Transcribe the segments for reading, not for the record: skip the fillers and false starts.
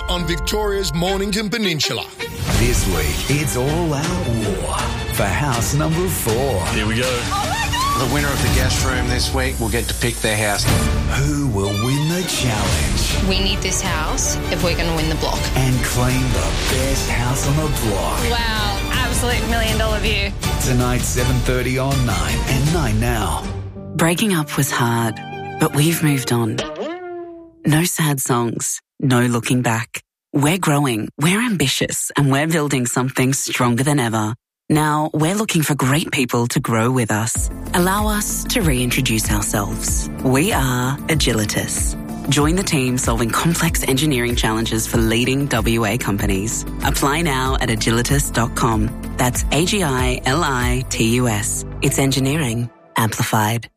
on Victoria's Mornington Peninsula. This week, it's all out war for house number 4. Here we go. The winner of the guest room this week will get to pick their house. Who will win the challenge We need this house if we're going to win the block. and claim the best house on the block? Wow, absolute $1 million view. Tonight, 7:30 on 9 and 9 now. Breaking up was hard, but we've moved on. No sad songs, no looking back. We're growing, we're ambitious, and we're building something stronger than ever. Now, we're looking for great people to grow with us. Allow us to reintroduce ourselves. We are Agilitas. Join the team solving complex engineering challenges for leading WA companies. Apply now at agilitas.com. That's AGILITUS. It's engineering amplified.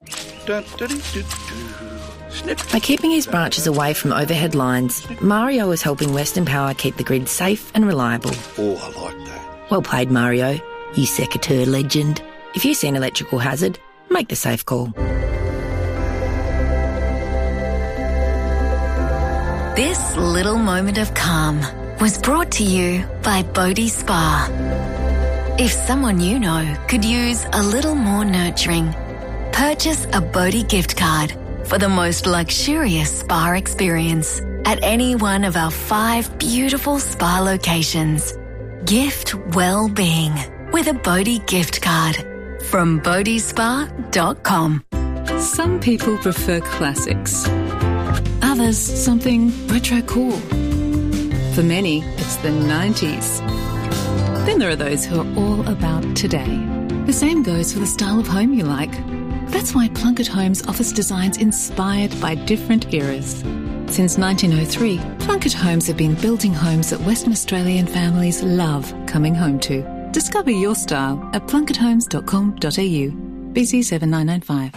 By keeping his branches away from overhead lines, Mario is helping Western Power keep the grid safe and reliable. Oh, I like that. Well played, Mario, you secateurs legend. If you see an electrical hazard, make the safe call. This little moment of calm was brought to you by Bodhi Spa. If someone you know could use a little more nurturing, purchase a Bodhi gift card for the most luxurious spa experience at any one of our 5 beautiful spa locations. Gift well-being with a Bodhi gift card from bodhispa.com. Some people prefer classics. Others, something retro cool. For many, it's the 90s. Then there are those who are all about today. The same goes for the style of home you like. That's why Plunkett Homes offers designs inspired by different eras. Since 1903, Plunkett Homes have been building homes that Western Australian families love coming home to. Discover your style at plunketthomes.com.au. BC 7995.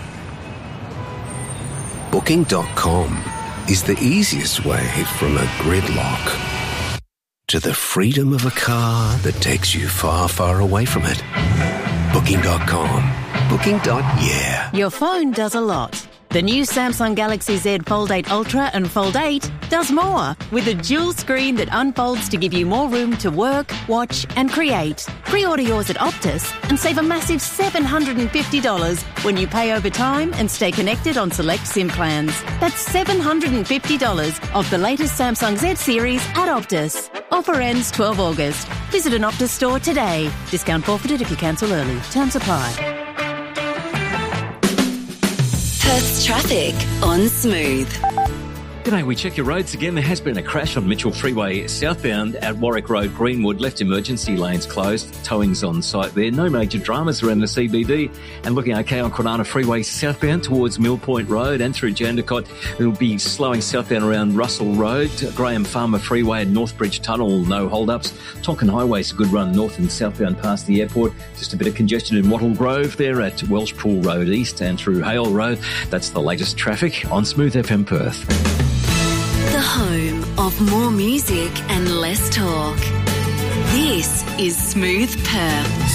Booking.com is the easiest way from a gridlock to the freedom of a car that takes you far, far away from it. Booking.com. Booking.yeah. Your phone does a lot. The new Samsung Galaxy Z Fold 8 Ultra and Fold 8 does more, with a dual screen that unfolds to give you more room to work, watch and create. Pre-order yours at Optus and save a massive $750 when you pay over time and stay connected on select SIM plans. That's $750 off the latest Samsung Z series at Optus. Offer ends 12 August. Visit an Optus store today. Discount forfeited if you cancel early. Terms apply. Perth's traffic on Smooth. G'day, we check your roads again. There has been a crash on Mitchell Freeway southbound at Warwick Road, Greenwood. Left emergency lanes closed. Towing's on site there. No major dramas around the CBD. And looking okay on Kwinana Freeway southbound towards Mill Point Road and through Jandakot. It'll be slowing southbound around Russell Road. Graham Farmer Freeway and Northbridge Tunnel, no hold-ups. Tonkin Highway's a good run north and southbound past the airport. Just a bit of congestion in Wattle Grove there at Welshpool Road East and through Hale Road. That's the latest traffic on Smooth FM Perth. The home of more music and less talk. This is Smooth Perth.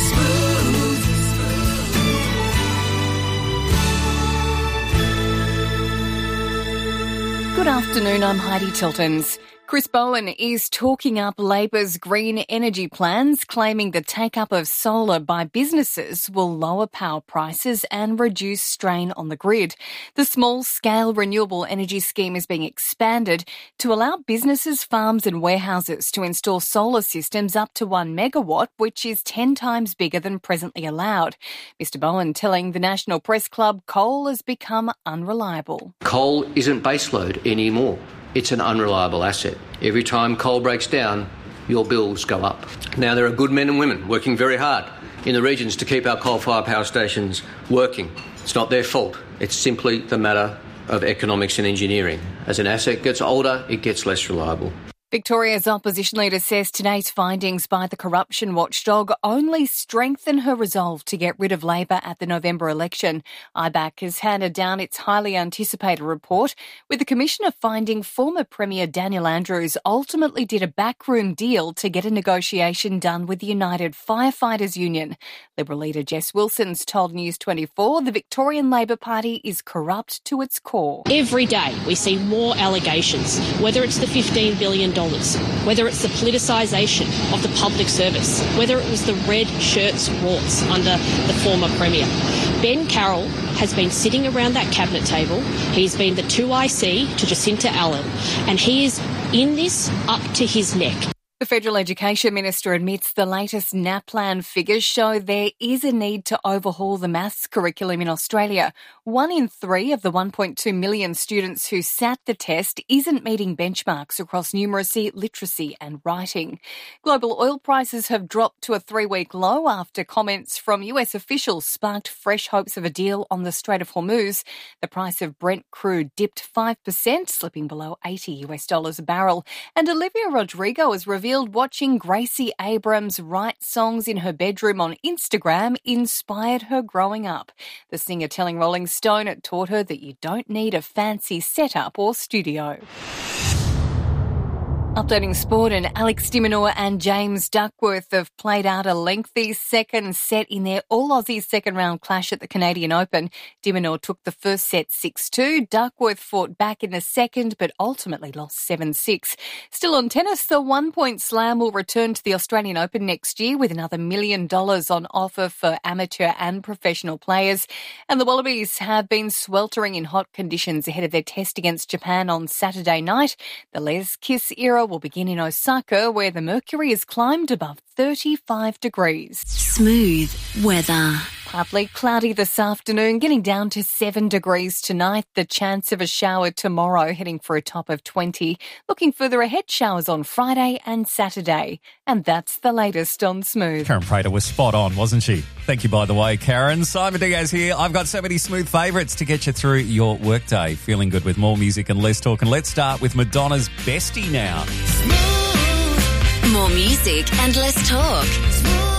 Good afternoon, I'm Heidi Tiltons. Chris Bowen is talking up Labor's green energy plans, claiming the take-up of solar by businesses will lower power prices and reduce strain on the grid. The small-scale renewable energy scheme is being expanded to allow businesses, farms and warehouses to install solar systems up to 1 megawatt, which is 10 times bigger than presently allowed. Mr Bowen telling the National Press Club coal has become unreliable. Coal isn't baseload anymore. It's an unreliable asset. Every time coal breaks down, your bills go up. Now, there are good men and women working very hard in the regions to keep our coal-fired power stations working. It's not their fault. It's simply the matter of economics and engineering. As an asset gets older, it gets less reliable. Victoria's opposition leader says today's findings by the corruption watchdog only strengthen her resolve to get rid of Labor at the November election. IBAC has handed down its highly anticipated report, with the Commissioner finding former Premier Daniel Andrews ultimately did a backroom deal to get a negotiation done with the United Firefighters Union. Liberal leader Jess Wilson's told News 24 the Victorian Labor Party is corrupt to its core. Every day we see more allegations, whether it's the $15 billion whether it's the politicisation of the public service, whether it was the red shirts rorts under the former Premier. Ben Carroll has been sitting around that cabinet table. He's been the 2IC to Jacinta Allen, and he is in this up to his neck. The Federal Education Minister admits the latest NAPLAN figures show there is a need to overhaul the maths curriculum in Australia. 1 in 3 of the 1.2 million students who sat the test isn't meeting benchmarks across numeracy, literacy and writing. Global oil prices have dropped to a 3-week low after comments from US officials sparked fresh hopes of a deal on the Strait of Hormuz. The price of Brent crude dipped 5%, slipping below $80 a barrel. And Olivia Rodrigo has revealed watching Gracie Abrams write songs in her bedroom on Instagram inspired her growing up. The singer telling Rolling Stone it taught her that you don't need a fancy setup or studio. Updating sport, and Alex de Minaur and James Duckworth have played out a lengthy second set in their All-Aussie second-round clash at the Canadian Open. De Minaur took the first set 6-2. Duckworth fought back in the second, but ultimately lost 7-6. Still on tennis, the one-point slam will return to the Australian Open next year with another $1 million on offer for amateur and professional players. And the Wallabies have been sweltering in hot conditions ahead of their test against Japan on Saturday night. The Les Kiss era will begin in Osaka, where the mercury has climbed above 35 degrees. Smooth weather. Partly cloudy this afternoon, getting down to 7 degrees tonight. The chance of a shower tomorrow, heading for a top of 20. Looking further ahead, showers on Friday and Saturday. And that's the latest on Smooth. Karen Prater was spot on, wasn't she? Thank you, by the way, Karen. Simon Diaz here. I've got so many Smooth favourites to get you through your workday. Feeling good with more music and less talk. And let's start with Madonna's Bestie now. More music and less talk.